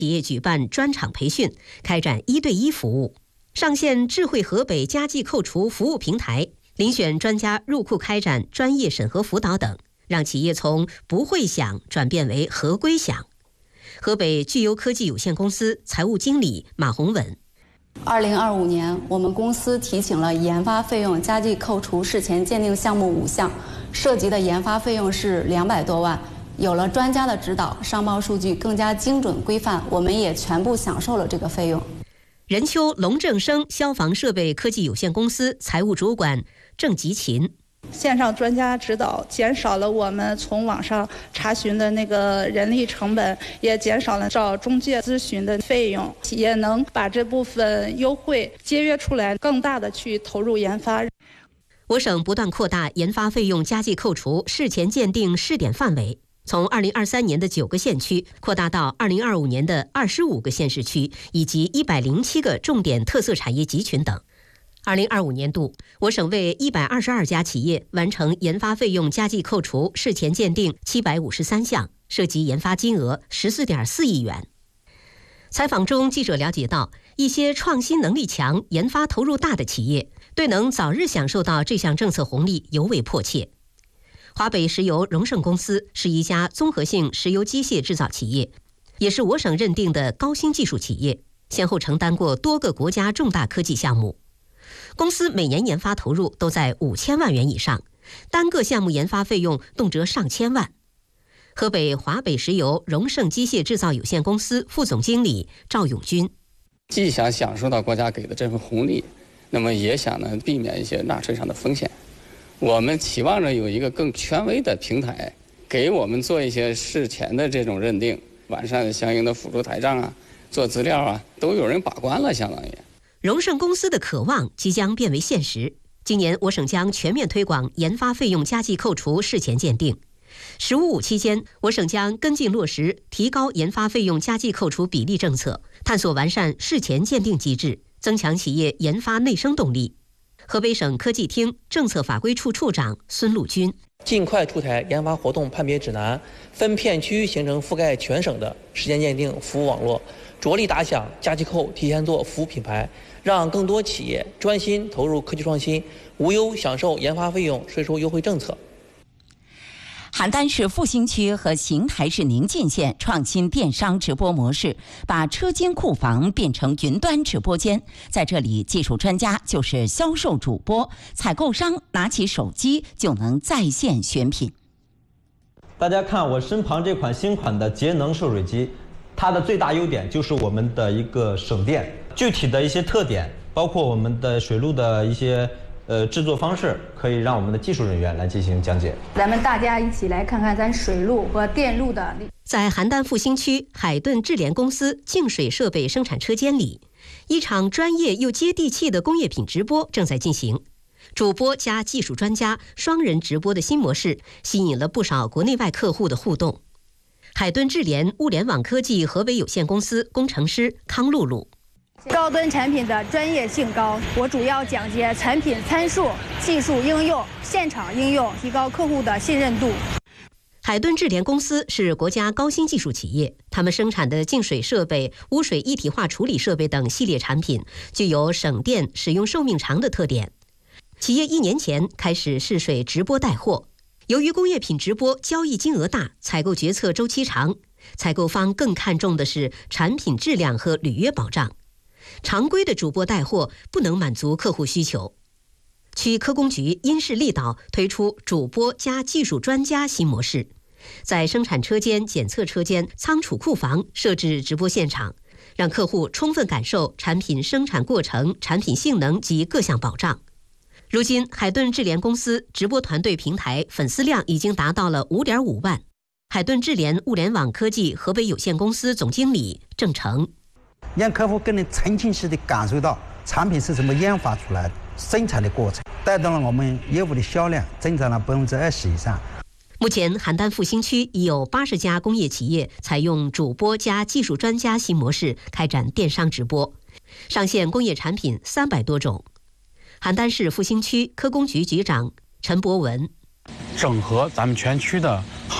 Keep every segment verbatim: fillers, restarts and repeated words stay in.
企业举办专场培训，开展一对一服务，上线智慧河北家计扣除服务平台，遴选专家入库开展专业审核辅导等，让企业从不会想转变为合规想。河北聚优科技有限公司财务经理马红稳。 二零二五年，我们公司提请了研发费用加计扣除事前鉴定项目五项，涉及的研发费用是两百多万。有了专家的指导，商报数据更加精准规范，我们也全部享受了这个费用。 任丘龙正生消防设备科技有限公司财务主管郑吉勤。 线上专家指导减少了我们从网上查询的那个人力成本，也减少了找中介咨询的费用，企业能把这部分优惠节约出来，更大的去投入研发。 我省不断扩大研发费用加计扣除事前鉴定试点范围，从二零二三年的九个县区扩大到二零二五年的二十五个县市区以及一百零七个重点特色产业集群等。二零二五年度，我省为一百二十二家企业完成研发费用加计扣除事前鉴定七百五十三项，涉及研发金额十四点四亿元。采访中，记者了解到，一些创新能力强、研发投入大的企业，对能早日享受到这项政策红利尤为迫切。华北石油荣盛公司是一家综合性石油机械制造企业，也是我省认定的高新技术企业，先后承担过多个国家重大科技项目。公司每年研发投入都在五千万元以上，单个项目研发费用动辄上千万。河北华北石油荣盛机械制造有限公司副总经理赵永军。 既想享受到国家给的这份红利，那么也想呢避免一些纳税上的风险。我们期望着有一个更权威的平台，给我们做一些事前的这种认定，完善相应的辅助台账啊，做资料啊，都有人把关了，相当于。 荣盛公司的渴望即将变为现实。今年我省将全面推广研发费用加计扣除事前鉴定。十五五期间，我省将跟进落实提高研发费用加计扣除比例政策，探索完善事前鉴定机制，增强企业研发内生动力。河北省科技厅政策法规处处长孙陆军。 尽快出台研发活动判别指南，分片区形成覆盖全省的事前鉴定服务网络，着力打响加计扣提前做服务品牌，让更多企业专心投入科技创新，无忧享受研发费用税收优惠政策。 邯郸市复兴区和邢台市宁晋县创新电商直播模式，把车间库房变成云端直播间。在这里，技术专家就是销售主播，采购商拿起手机就能在线选品。 大家看我身旁这款新款的节能热水机，它的最大优点就是我们的一个省电。具体的一些特点，包括我们的水路的一些呃制作方式，可以让我们的技术人员来进行讲解。 咱们大家一起来看看咱水路和电路的。 在邯郸复兴区海顿智联公司净水设备生产车间里，一场专业又接地气的工业品直播正在进行。主播加技术专家双人直播的新模式，吸引了不少国内外客户的互动。海顿智联物联网科技河北有限公司工程师康露露。 高端产品的专业性高，我主要讲解产品参数、技术应用、现场应用，提高客户的信任度。 海顿智联公司是国家高新技术企业，他们生产的净水设备、污水一体化处理设备等系列产品，具有省电、使用寿命长的特点。企业一年前开始试水直播带货，由于工业品直播交易金额大，采购决策周期长，采购方更看重的是产品质量和履约保障。常规的主播带货不能满足客户需求。区科工局因势利导，推出主播加技术专家新模式，在生产车间、检测车间、仓储库房设置直播现场，让客户充分感受产品生产过程、产品性能及各项保障。如今，海顿智联公司直播团队平台粉丝量已经达到了 五点五万。海顿智联物联网科技河北有限公司总经理郑成。 让客户更能沉浸式地感受到产品是怎么研发出来的、生产的过程，带动了我们业务的销量增长了百分之二十以上。 目前，邯郸复兴区已有八十家工业企业采用主播加技术专家新模式开展电商直播，上线工业产品三百多种。邯郸市复兴区科工局局长陈博文。 整合咱们全区的行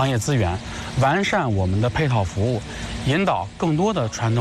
行业资源，完善我们的配套服务，引导更多的传统